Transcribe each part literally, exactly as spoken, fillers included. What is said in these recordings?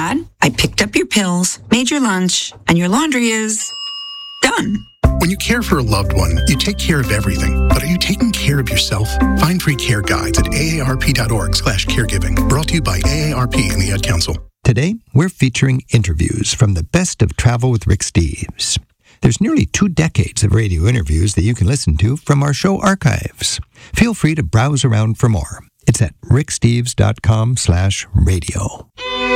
bad. I picked up your pills, made your lunch, and your laundry is done. When you care for a loved one, you take care of everything. But are you taking care of yourself? Find free care guides at aarp.org slash caregiving. Brought to you by A A R P and the Ad Council. Today, we're featuring interviews from the best of Travel with Rick Steves. There's nearly two decades of radio interviews that you can listen to from our show archives. Feel free to browse around for more. It's at ricksteves.com slash radio.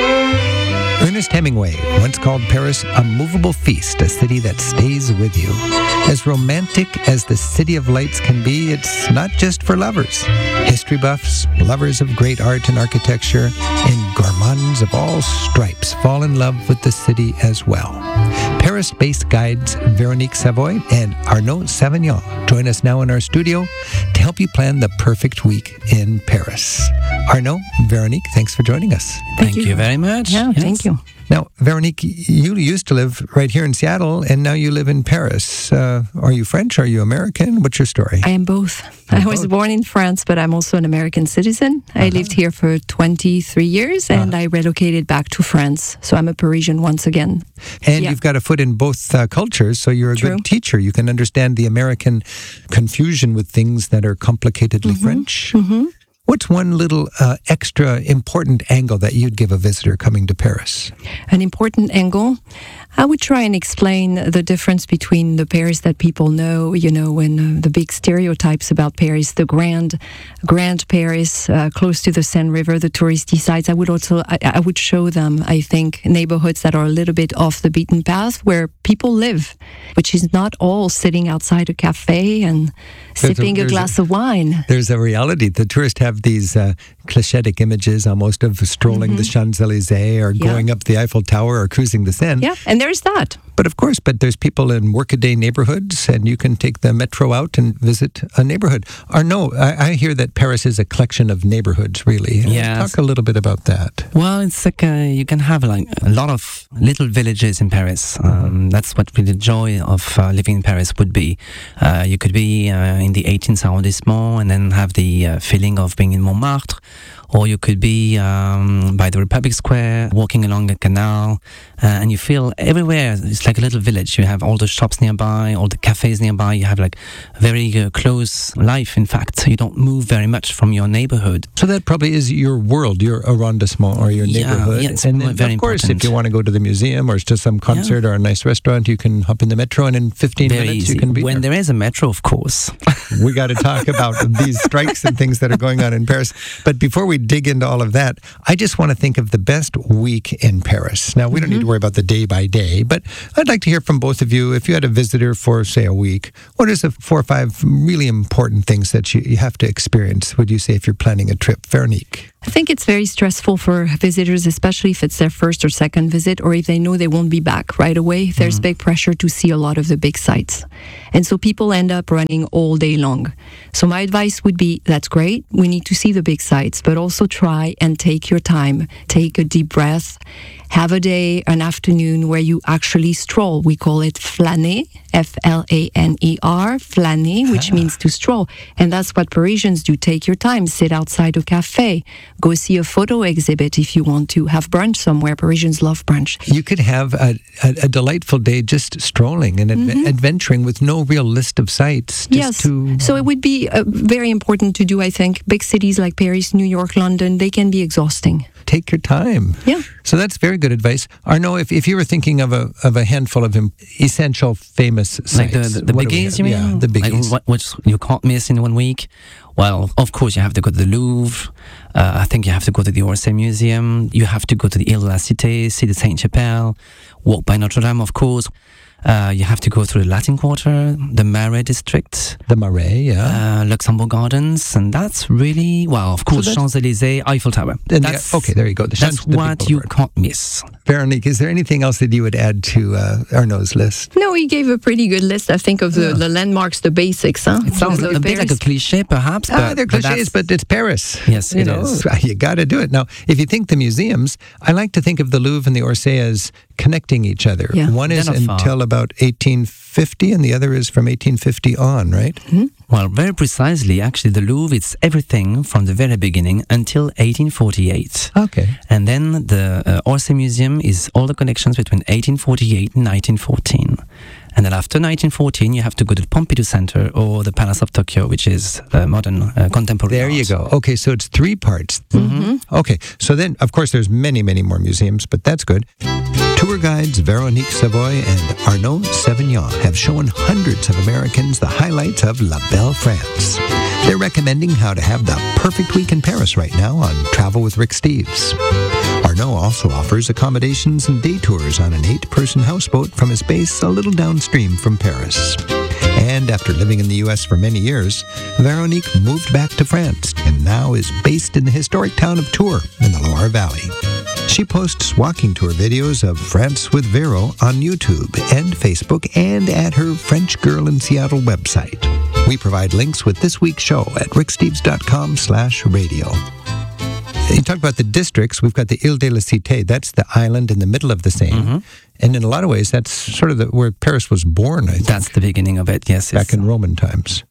Ernest Hemingway once called Paris a movable feast, a city that stays with you. As romantic as the City of Lights can be, it's not just for lovers. History buffs, lovers of great art and architecture, and gourmands of all stripes fall in love with the city as well. Paris-based guides Veronique Savoy and Arnaud Savignon join us now in our studio to help you plan the perfect week in Paris. Arnaud, Veronique, thanks for joining us. Thank, Thank you. you very much. Yeah, Yes. thank you. Now, Veronique, you used to live right here in Seattle, and now you live in Paris. Uh, are you French? Are you American? What's your story? I am both. You're I was both. born in France, but I'm also an American citizen. I lived here for twenty-three years, and I relocated back to France. So I'm a Parisian once again. And Yeah. you've got a foot in both uh, cultures, so you're a True. good teacher. You can understand the American confusion with things that are complicatedly French. Mm-hmm. What's one little uh, extra important angle that you'd give a visitor coming to Paris? An important angle. I would try and explain the difference between the Paris that people know, you know, and uh, the big stereotypes about Paris, the grand, grand Paris, uh, close to the Seine River, the touristy sites. I would also, I, I would show them, I think, neighborhoods that are a little bit off the beaten path where people live, which is not all sitting outside a cafe and There's a- sipping a, there's a- glass of wine. There's a reality. The tourists have these uh, clichetic images almost of strolling the Champs-Élysées or Yeah. going up the Eiffel Tower or cruising the Seine. Yeah, and there's that. But of course, but there's people in workaday neighborhoods, and you can take the metro out and visit a neighborhood. Or no, I, I hear that Paris is a collection of neighborhoods, really. Yes. Talk a little bit about that. Well, it's like uh, you can have like a lot of little villages in Paris. Um, that's what really the joy of uh, living in Paris would be. Uh, you could be uh, in the eighteenth arrondissement and then have the uh, feeling of being in Montmartre. Or you could be um, by the Republic Square, walking along a canal, uh, and you feel everywhere, it's like a little village. You have all the shops nearby, all the cafes nearby. You have like a very uh, close life, in fact. You don't move very much from your neighborhood. So that probably is your world, your arrondissement or your Yeah, neighborhood. yeah, it's and mo- then, very of course, important. if you want to go to the museum or to some concert or a nice restaurant, you can hop in the metro, and in fifteen Very minutes easy. you can be when there. there is a metro, of course. We got to talk about these strikes and things that are going on in Paris. But before we dig into all of that, I just want to think of the best week in Paris. Now, we don't need to worry about the day by day, but I'd like to hear from both of you. If you had a visitor for, say, a week, what is the four or five really important things that you, you have to experience, would you say, if you're planning a trip? Veronique? I think it's very stressful for visitors, especially if it's their first or second visit, or if they know they won't be back right away. There's big pressure to see a lot of the big sites. And so people end up running all day long. So my advice would be, that's great. We need to see the big sites, but also try and take your time, take a deep breath, have a day, an afternoon where you actually stroll. We call it flâner, F L A N E R, flâner, which means to stroll. And that's what Parisians do. Take your time, sit outside a cafe, go see a photo exhibit if you want to, have brunch somewhere. Parisians love brunch. You could have a, a, a delightful day just strolling and adve- adventuring with no real list of sites. Just Yes. To So it would be uh, very important to do, I think. Big cities like Paris, New York, London, they can be exhausting. take your time. Yeah. So that's very good advice. Arnaud, if, if you were thinking of a of a handful of im- essential famous sites. Like the, the, the what do we biggies, have? you mean? Yeah, the biggies. Like what, which you can't miss in one week? Well, of course, you have to go to the Louvre. Uh, I think you have to go to the Orsay Museum. You have to go to the Ile de la Cité, see the Sainte-Chapelle, walk by Notre Dame, of course. Uh, you have to go through the Latin Quarter, the Marais district, The Marais, yeah. uh, Luxembourg Gardens, and that's really, well, of course, that's- Champs-Élysées, Eiffel Tower. And the- That's, okay, there you go. The that's Champs- the what big you boulevard. can't miss. Veronique, is there anything else that you would add to uh, Arnaud's list? No, he gave a pretty good list, I think, of the, Yeah. the landmarks, the basics. Huh? It sounds So a bit like a Paris- cliche, perhaps, but, ah, they're but cliches, that's- but it's Paris. Yes, you it know, is. You got to do it. Now, if you think the museums, I like to think of the Louvre and the Orsay as connecting each other. Yeah. One is They're not far. until about eighteen fifty, and the other is from eighteen fifty on, right? Well, very precisely, actually, the Louvre, it's everything from the very beginning until eighteen forty-eight. Okay. And then the uh, Orsay Museum is all the connections between eighteen forty-eight and nineteen fourteen. And then after nineteen fourteen, you have to go to the Pompidou Center or the Palace of Tokyo, which is uh, modern, uh, contemporary There art. you go. Okay, so it's three parts. Mm-hmm. Okay, so then, of course, there's many, many more museums, but that's good. Tour guides Veronique Savoy and Arnaud Sevignon have shown hundreds of Americans the highlights of La Belle France. They're recommending how to have the perfect week in Paris right now on Travel with Rick Steves. Arnaud also offers accommodations and day tours on an eight-person houseboat from his base a little downstream from Paris. And after living in the U S for many years, Veronique moved back to France and now is based in the historic town of Tours in the Loire Valley. She posts walking tour videos of France with Vero on YouTube and Facebook and at her French Girl in Seattle website. We provide links with this week's show at ricksteves.com slash radio. You talked about the districts. We've got the Ile de la Cité. That's the island in the middle of the Seine. Mm-hmm. And in a lot of ways, that's sort of the, where Paris was born, I think, That's the beginning of it, yes. back it's- in Roman times.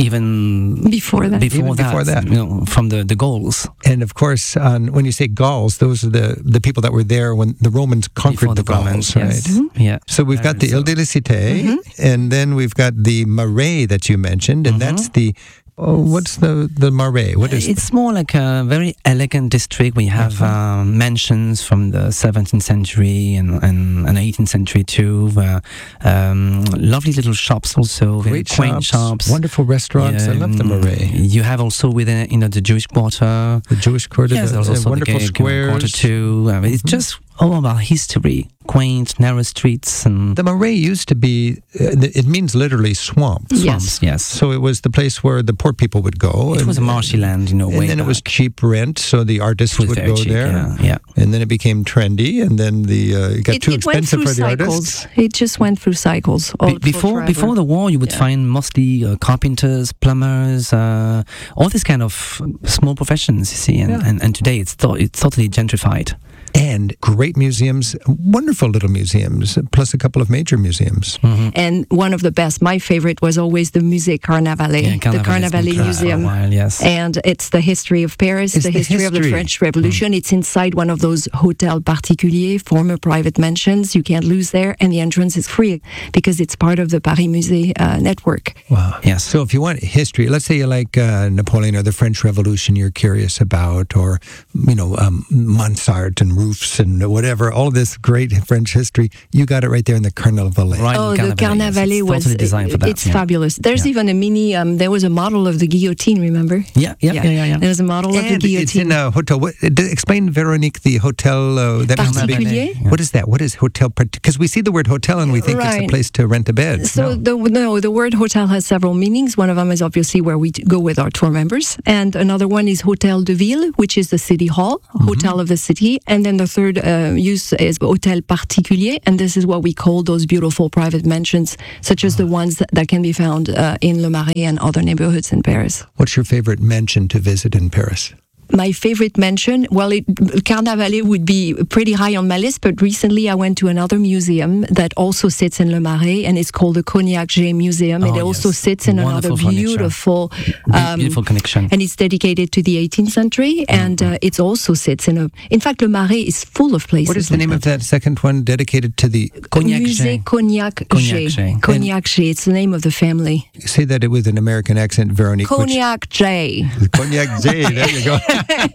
Even Before that. before Even that, before that. you know, from the, the Gauls. And of course, on, when you say Gauls, those are the, the people that were there when the Romans conquered Before the, the Gauls, Romans, right? yes. Mm-hmm. Yeah. So we've got the Ile de la Cité, and then we've got the Marais that you mentioned, and that's the, oh, what's the, the Marais? What is It's more like a very elegant district. We have um, mansions from the seventeenth century and, and, and eighteenth century too. Uh, um, lovely little shops also, very Great quaint shops. wonderful restaurants. I love the Um, Marais. You have also within, you know, the Jewish quarter. The Jewish quarter, Yes, the, there's the also wonderful the gay squares. quarter too. I mean, it's just all about history, quaint, narrow streets and The Marais used to be, uh, th- it means literally swamps. swamps. Yes. So it was the place where the poor people would go. It and, was a marshy land, you know, And way then it was back. cheap rent, so the artists It was would very go cheap, there. yeah, yeah. And then it became trendy, and then the uh, it got It, too it went expensive through for the cycles. artists. It just went through cycles. all- Be- for before forever. before the war, you would Yeah. find mostly uh, carpenters, plumbers, uh, all these kind of small professions. You see, and, Yeah. and, and today it's to- it's totally gentrified. And great museums, wonderful little museums, plus a couple of major museums. And one of the best, my favorite, was always the Musée Carnavalet, Yeah, the Carnavalet has been Carnavalet closed for a Museum. while, yes. And it's the history of Paris, It's the, the history, of the history. French Revolution. It's inside one of those hôtels particuliers, former private mansions. You can't lose there, and the entrance is free because it's part of the Paris Musée uh, network. Wow. Yes. So if you want history, let's say you like uh, Napoleon or the French Revolution you're curious about, or, you know, um, Mansart and roofs and whatever, all of this great French history, you got it right there in the Carnavalet. Right, Oh, the yes, Carnavalet it's was totally designed for that. it's yeah. fabulous. There's Yeah. even a mini. Um, there was a model of the guillotine. Remember? Yeah, yeah, yeah, yeah. yeah. There was a model of the And it's in guillotine. a hotel. What, uh, d- explain, Veronique, the hotel. Uh, that means the big- Particulier? What is that? What is hotel? Because we see the word hotel and we think it's a Right. place to rent a bed. So No. the no, the word hotel has several meanings. One of them is obviously where we t- go with our tour members, and another one is Hôtel de Ville, which is the city hall, hotel of the city, and then the third uh, use is Hôtel Particulier, and this is what we call those beautiful private mansions, such as the ones that, that can be found uh, in Le Marais and other neighborhoods in Paris. What's your favorite mansion to visit in Paris? My favorite mansion, well, it, Carnavalet would be pretty high on my list, but recently I went to another museum that also sits in Le Marais, and it's called the Cognac J Museum. Oh, it also yes. sits in Wonderful another furniture. beautiful, Be- um, beautiful connection. and it's dedicated to the eighteenth century, and uh, it also sits in a. In fact, Le Marais is full of places. What is the like name of that second one dedicated to the? Cognac Musée J. Cognac Cognac J. J. Cognac J. It's the name of the family. Say that with an American accent, Veronique. which- Cognac J. Cognac J. There you go.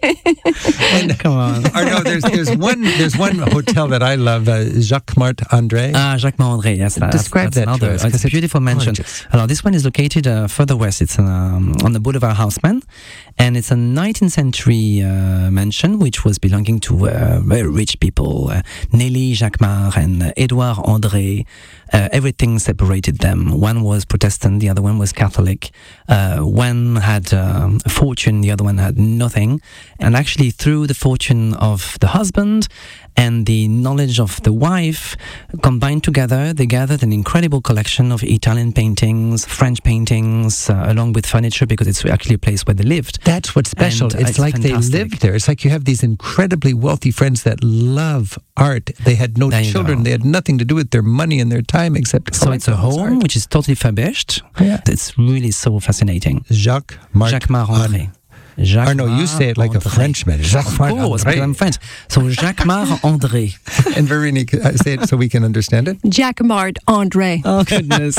and, Come on. or no, there's there's one there's one hotel that I love, uh, Jacques Martin André. Ah, Jacques Marandré, yes. That, Describe that's, that's that to another. us, It's 'cause a it's beautiful mansion. gorgeous. Alors, this one is located uh, further west. It's um, on the Boulevard Haussmann, and it's a nineteenth century uh, mansion which was belonging to uh, very rich people. Uh, Nelly Jacquemart and uh, Edouard André. Uh, everything separated them. One was Protestant, the other one was Catholic. Uh, one had um, a fortune, the other one had nothing. painting. And actually, through the fortune of the husband and the knowledge of the wife combined together, they gathered an incredible collection of Italian paintings, French paintings, uh, along with furniture, because it's actually a place where they lived. That's what's special. And, uh, it's, it's like fantastic. they lived there. It's like you have these incredibly wealthy friends that love art. They had no There you children. go. They had nothing to do with their money and their time except So it's a home which is totally furbished. Yeah. It's really so fascinating. Jacques Marc Jacques Marc-André. Jacques Arno, you say it like a Marc-André. Frenchman. Jacques Of Marc course, André. because I'm French. So Jacques Marc-André. And Veronique, uh, say it so we can understand it. Jacquemart André. Oh goodness.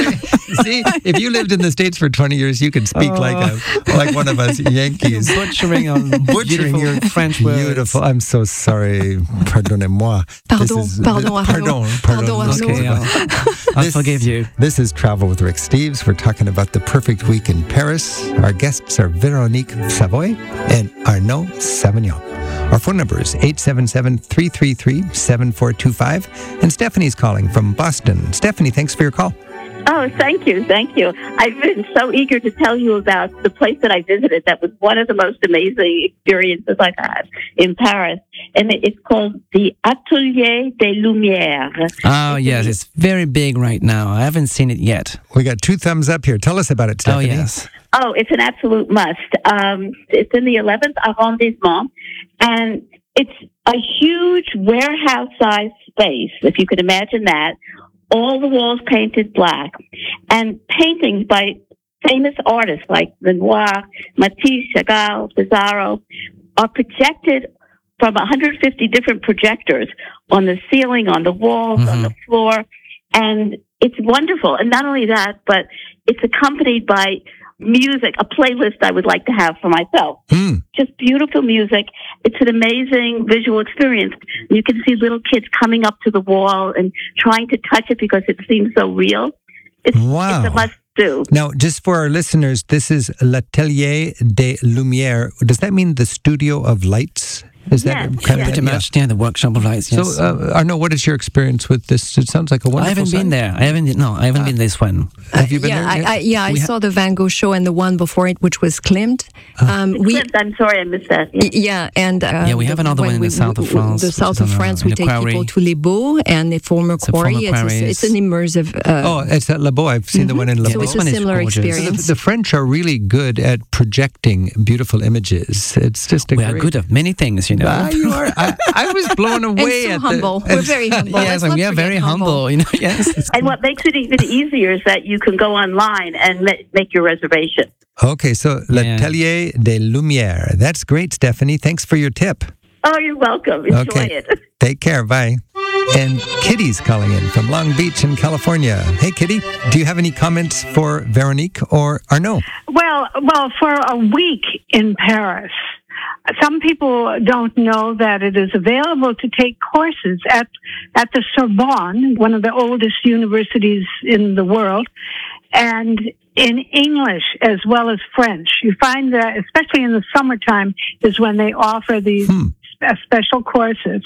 See, if you lived in the States for twenty years, you could speak like a like one of us Yankees. Butchering on Butchering beautiful your French words. Beautiful. I'm so sorry. Pardonnez-moi. Pardon, This is- pardon, Arnaud. pardon, Pardon, pardon. Arnaud. Okay, I'll, I'll This- forgive you. This is Travel with Rick Steves. We're talking about the perfect week in Paris. Our guests are Veronique Savoy and Arnaud Savignon. Our phone number is eight seven seven, three three three, seven four two five. And Stephanie's calling from Boston. Stephanie, thanks for your call. Oh, thank you, thank you. I've been so eager to tell you about the place that I visited. That was one of the most amazing experiences I've had in Paris. And it's called the Atelier des Lumières. Oh yes, it's very big right now. I haven't seen it yet. We got two thumbs up here. Tell us about it, Stephanie. Oh yes. Oh, it's an absolute must. Um, it's in the eleventh arrondissement, and it's a huge warehouse-sized space, if you could imagine that. All the walls painted black, and paintings by famous artists like Renoir, Matisse, Chagall, Pissarro are projected from one hundred fifty different projectors on the ceiling, on the walls, Mm-hmm. on the floor, and it's wonderful. And not only that, but it's accompanied by music, a playlist I would like to have for myself. Mm. Just beautiful music. It's an amazing visual experience. You can see little kids coming up to the wall and trying to touch it because it seems so real. It's, Wow. it's a must do. Now, just for our listeners, this is L'Atelier des Lumières. Does that mean the studio of lights? Is that Yes, kind yes. of Pretty much, yeah, the workshop of lights. Yes. So, uh, Arnaud, what is your experience with this? It sounds like a wonderful I haven't site. been there. I haven't. No, I haven't been this one. Have you been yeah, there? I, yet? I, yeah, I We ha- saw the Van Gogh show and the one before it, which was Klimt. Ah. Um, we, Clint, I'm sorry I missed that. y- yeah, and uh, Yeah, we have another when one in the we- south of we- France, The which south is of on a- France, in we a take quarry. people to Les Baux and a former a quarry. former It's, a- quarry. it's an immersive. Uh, Oh, it's at Le Beau. I've seen the one in Le Yeah, Beau. so it's this one a is similar gorgeous. So the, experience. the French are really good at projecting beautiful images. It's just a We are great... good at many things, you know. Ah, you are. I, I was blown and away so at humble. the. We're very humble. yes, Let's and we not are forget very humble. You know. Yes. And what makes it even easier is that you can go online and ma- make your reservation. Okay, so L'Atelier des Lumières. That's great, Stephanie. Thanks for your tip. Oh, you're welcome. Enjoy Okay. it. Take care. Bye. And Kitty's calling in from Long Beach in California. Hey, Kitty, do you have any comments for Veronique or Arnaud? Well, well, for a week in Paris, some people don't know that it is available to take courses at at the Sorbonne, one of the oldest universities in the world, and in English as well as French. You find that, especially in the summertime, is when they offer these Hmm. spe- special courses.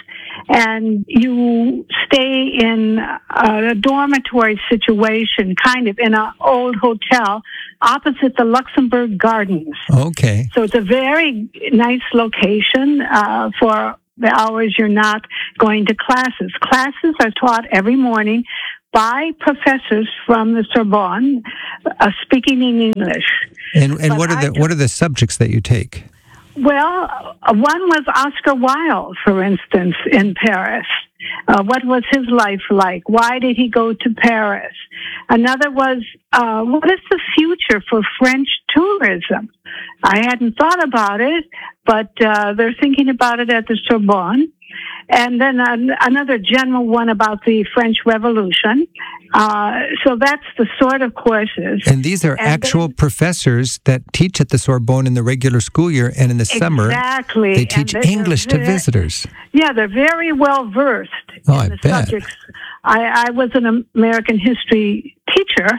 And you stay in a dormitory situation, kind of in an old hotel opposite the Luxembourg Gardens. Okay. So it's a very nice location uh, for the hours you're not going to classes. Classes are taught every morning by professors from the Sorbonne, uh, speaking in English. And and But what are I the what are the subjects that you take? Well, uh, one was Oscar Wilde, for instance, in Paris. Uh, what was his life like? Why did he go to Paris? Another was, uh, what is the future for French tourism? I hadn't thought about it, but uh, they're thinking about it at the Sorbonne. And then an, another general one about the French Revolution. Uh, so that's the sort of courses. And these are And actual then- professors that teach at the Sorbonne in the regular school year, and in the summer Exactly. they And teach they're- English to they're- visitors. Yeah, they're very well versed Oh, in I the bet. subjects. I, I was an American history teacher,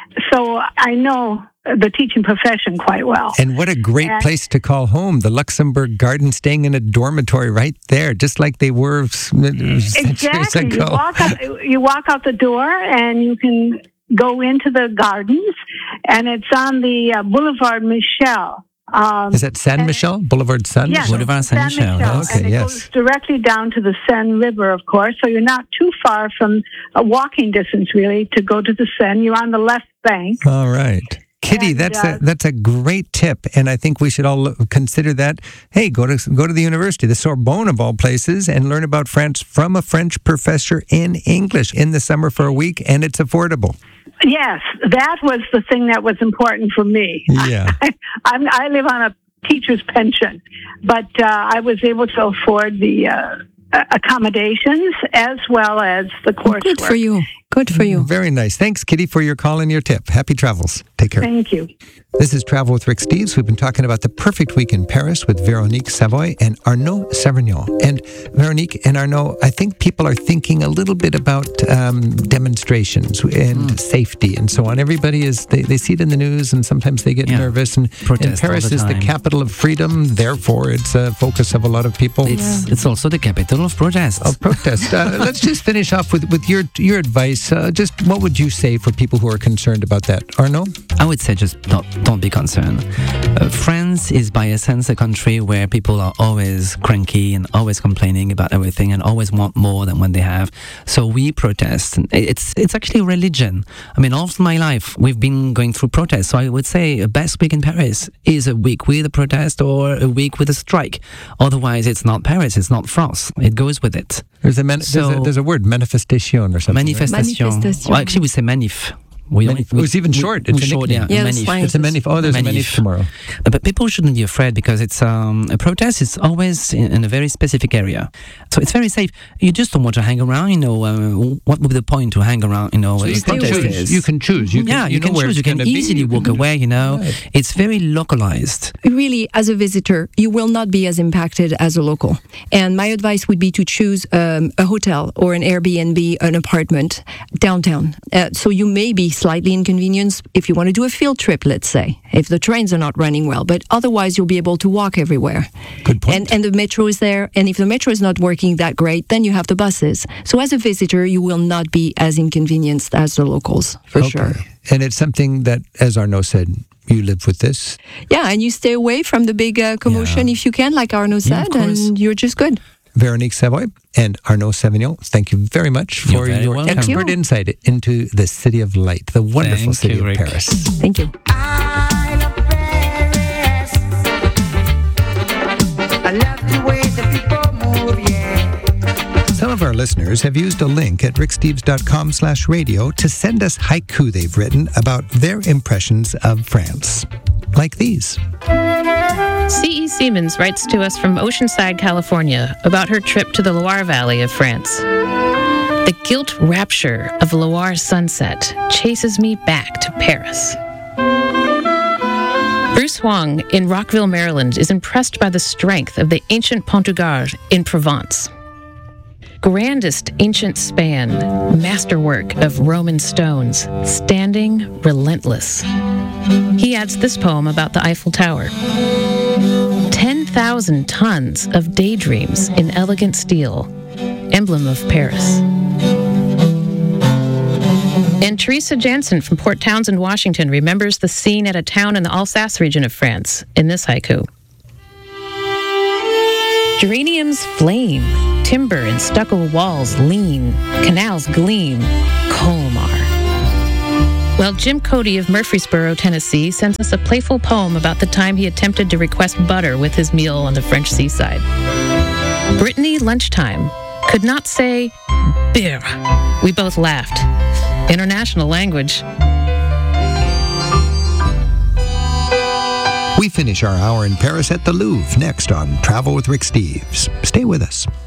so I know the teaching profession quite well. And what a great And- place to call home. The Luxembourg Garden, staying in a dormitory right there, just like they were s- centuries Exactly. You ago. walk, out, you walk out the door and you can go into the gardens, and it's on the uh, Boulevard Michel. Um, Is that San Michel? Boulevard San Yes, Michel? Boulevard San Saint-Michel, Michel, yes. Okay, and it yes. goes directly down to the Seine River, of course. So you're not too far from a walking distance, really, to go to the Seine. You're on the left bank. All right. Kitty, And, that's uh, a that's a great tip, and I think we should all look- consider that. Hey, go to go to the university, the Sorbonne of all places, and learn about France from a French professor in English in the summer for a week, and it's affordable. Yes, that was the thing that was important for me. Yeah. I, I'm, I live on a teacher's pension, but uh, I was able to afford the uh, accommodations as well as the coursework. Good for you. Good for you. Very nice. Thanks, Kitty, for your call and your tip. Happy travels. Take care. Thank you. This is Travel with Rick Steves. We've been talking about the perfect week in Paris with Veronique Savoy and Arnaud Savergnon. And Veronique and Arnaud, I think people are thinking a little bit about um, demonstrations and Mm. safety and so on. Everybody is, they, they see it in the news and sometimes they get Yeah. nervous. And, and Protest all Paris the is the time. capital of freedom. Therefore, it's a focus of a lot of people. It's, it's also the capital of protest. Of protest. Uh, let's just finish off with, with your your advice. Uh, just what would you say for people who are concerned about that? Arnaud? I would say just don't, don't be concerned. Uh, France is by essence a country where people are always cranky and always complaining about everything and always want more than what they have. So we protest. It's it's actually religion. I mean, all of my life we've been going through protests. So I would say a best week in Paris is a week with a protest or a week with a strike. Otherwise, it's not Paris. It's not France. It goes with it. There's a, man- there's, a So- there's a word, manifestation or something. right? Manifestation. Manifestation. Well, actually, we say manif. We Manif- don't- we- it's even we- short. we It's a short, nickname. yeah. Yeah, that's manif. fine. It's a manif. Oh, there's a Manif. manif tomorrow. But people shouldn't be afraid because it's um, a protest is always in, in a very specific area, so it's very safe. You just don't want to hang around. You know, uh, what would be the point to hang around? You know, So a you can protest choose. is- You can choose. You can, yeah, you, know can where choose. You it's can gonna be. easily You walk can- away. You know, Right. it's very localized. Really, as a visitor, you will not be as impacted as a local. And my advice would be to choose um, a hotel or an Airbnb, an apartment downtown. Uh, so you may be slightly inconvenienced if you want to do a field trip, let's say, if the trains are not running well. But otherwise, you'll be able to walk everywhere. Good point. And, and the metro is there. And if the metro is not working that great, then you have the buses. So as a visitor, you will not be as inconvenienced as the locals, for Okay. sure. And it's something that, as Arnaud said, you live with this. Yeah, and you stay away from the big uh, commotion Yeah. if you can, like Arnaud Yeah, of said, course. and you're just good. Veronique Savoy and Arnaud Savergnon, thank you very much You're for very your welcome. expert Thank you. insight into the city of light, the wonderful Thank city you, of Rick. Paris. Thank you. I love Paris. I love the way the people move, yeah. Some of our listeners have used a link at ricksteves.com slash radio to send us haiku they've written about their impressions of France. Like these. C E. Siemens writes to us from Oceanside, California, about her trip to the Loire Valley of France. The gilt rapture of Loire sunset chases me back to Paris. Bruce Huang in Rockville, Maryland, is impressed by the strength of the ancient Pont du Gard in Provence. Grandest ancient span, masterwork of Roman stones, standing relentless. He adds this poem about the Eiffel Tower. ten thousand tons of daydreams in elegant steel, emblem of Paris. And Teresa Jansen from Port Townsend, Washington, remembers the scene at a town in the Alsace region of France in this haiku. Geraniums flame, timber and stucco walls lean, canals gleam, Colmar. Well, Jim Cody of Murfreesboro, Tennessee, sends us a playful poem about the time he attempted to request butter with his meal on the French seaside. Brittany Lunchtime could not say beer. We both laughed. International language. We finish our hour in Paris at the Louvre next on Travel with Rick Steves. Stay with us.